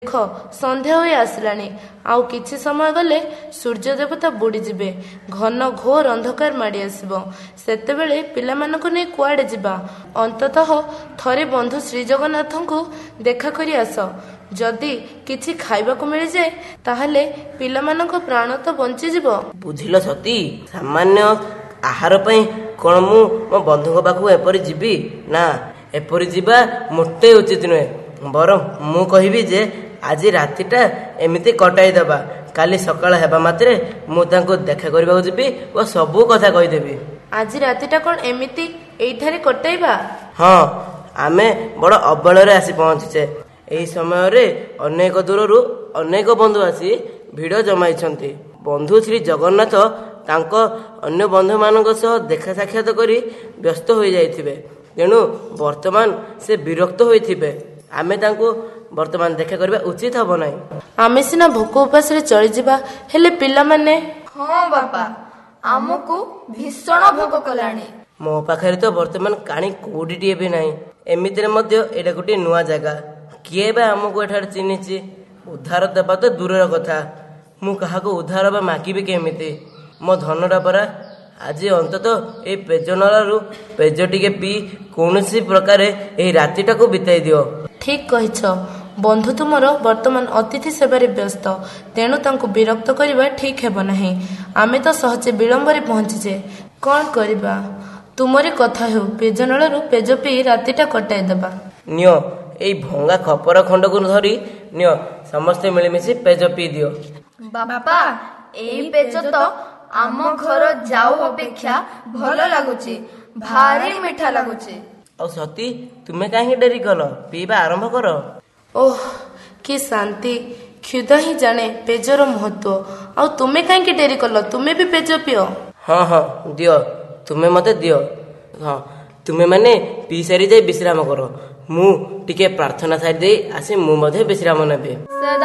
ସନ୍ଧ୍ୟା ହୋଇ ଆସିଲାଣି। ଆଉ କିଛି ସମୟ ଗଲେ ସୂର୍ଯ୍ୟ ଦେବତା ବୁଡ଼ିଯିବେ। ଘନ ଘୋର ଅନ୍ଧକାର ମାଡ଼ି ଆସିବ। ସେତେବେଳେ ପିଲାମାନଙ୍କୁ ନେଇ କୁଆଡ଼େ ଯିବା? ଅନ୍ତତଃ ଥରେ ବନ୍ଧୁ ଶ୍ରୀଜଗନ୍ନାଥଙ୍କୁ ଦେଖା କରି ଆସ। ଯଦି କିଛି ଖାଇବାକୁ ମିଳିଯାଏ ତାହେଲେ ପିଲାମାନଙ୍କ ପ୍ରାଣ ତ ବଞ୍ଚିଯିବ। ବୁଝିଲ ସତୀ, ସାମାନ୍ୟ ଆହାର ପାଇଁ କ'ଣ ମୁଁ ମୋ ବନ୍ଧୁଙ୍କ ପାଖକୁ ଏପରି ଯିବି? ନା, ଏପରି ଯିବା ମୋଟେ ଉଚିତ ନୁହେଁ। ବରଂ ମୁଁ କହିବି ଯେ ଆଜି ରାତିଟା ଏମିତି କଟାଇ ଦେବା। କାଲି ସକାଳ ହେବା ମାତ୍ରେ ମୁଁ ତାଙ୍କୁ ଦେଖା କରିବାକୁ ଯିବି ଓ ସବୁ କଥା କହିଦେବି। ଆଜି ରାତିଟା କ'ଣ ଏମିତି ଏଇଠାରେ କଟାଇବା? ହଁ, ଆମେ ବଡ଼ ଅବଳରେ ଆସି ପହଞ୍ଚିଛେ। ଏହି ସମୟରେ ଅନେକ ଦୂରରୁ ଅନେକ ବନ୍ଧୁ ଆସି ଭିଡ଼ ଜମାଇଛନ୍ତି। ବନ୍ଧୁ ଶ୍ରୀ ଜଗନ୍ନାଥ ତାଙ୍କ ଅନ୍ୟ ବନ୍ଧୁମାନଙ୍କ ସହ ଦେଖା ସାକ୍ଷାତ କରି ବ୍ୟସ୍ତ ହୋଇଯାଇଥିବେ। ତେଣୁ ବର୍ତ୍ତମାନ ସେ ବିରକ୍ତ ହୋଇଥିବେ। ଆମେ ତାଙ୍କୁ ବର୍ତ୍ତମାନ ଦେଖା କରିବା ଉଚିତ ହେବ ନାହିଁ। ଆମେ ସିନା ଭୋକ ଉପାସରେ ଚଳିଯିବା, ହେଲେ ପିଲାମାନେ? ହଁ ବାପା, ଆମକୁ ଭୀଷଣ ଭୋକ କଲାଣି। ମୋ ପାଖରେ ତ ବର୍ତ୍ତମାନ କାଣି କୋଉଠିଟିଏ ବି ନାହିଁ। ଏମିତିରେ ମଧ୍ୟ ଏଇଟା ଗୋଟିଏ ନୂଆ ଜାଗା। କିଏ ବା ଆମକୁ ଏଠାରେ ଚିହ୍ନିଛି? ଉଦ୍ଧାର ଦେବା ତ ଦୂରର କଥା, ମୁଁ କାହାକୁ ଉଦ୍ଧାର ବା ମାଗିବି କେମିତି? ମୋ ଧନଟା ପରା। ଆଜି ଅନ୍ତତଃ ଏଇ ପେଜ ନଳାରୁ ପେଜ ଟିକେ ପିଇ କୌଣସି ପ୍ରକାରେ ଏହି ରାତିଟାକୁ ବିତାଇ ଦିଅ। ଠିକ୍ କହିଛ। ବନ୍ଧୁ ତୁମର ବର୍ତ୍ତମାନ ଅତିଥି ସେବାରେ ବ୍ୟସ୍ତ, ତେଣୁ ତାଙ୍କୁ ବିରକ୍ତ କରିବା ଠିକ୍ ହେବ ନାହିଁ। ଆମେ ତ ସହଜେ ବିଳମ୍ବରେ ପହଞ୍ଚିଛେ, କ'ଣ କରିବା? ତୁମରି କଥା ହେଉ, ପେଜ ନଳାରୁ ପେଜ ପିଇ ରାତିଟା କଟାଇ ଦେବା। ନିଅ, ଏଇ ଭଙ୍ଗା ଖପର ଖଣ୍ଡକୁ ଧରି ନିଅ, ସମସ୍ତେ ମିଳିମିଶି ପେଜ ପିଇ ଦିଅ। ବାପା, ଏଇ ପେଜ ତ ଆମ ଘର ଯାଉ ଅପେକ୍ଷା ଭଲ ଲାଗୁଛି, ଭାରି ମିଠା ଲାଗୁଛି। ଆଉ ସତୀ, ତୁମେ କାହିଁକି ଡେରି କଲ? ପିଇବା ଆରମ୍ଭ କର। ଓଃ, କି ଶାନ୍ତି! କ୍ଷୁଧା ହିଁ ଜାଣେ ପେଜର ମହତ୍ଵ। ଆଉ ତୁମେ କାହିଁକି ଡେରି କଲ? ତୁମେ ବି ପେଜ ପିଅ। ହଁ ହଁ, ଦିଅ, ତୁମେ ମତେ ଦିଅ। ହଁ, ତୁମେ ମାନେ ପିଇ ସାରି ଯାଇ ବିଶ୍ରାମ କର। ମୁଁ ଟିକେ ପ୍ରାର୍ଥନା ସାରି ଦେଇ ଆସି ମୁଁ ମଧ୍ୟ ବିଶ୍ରାମ ନେବି।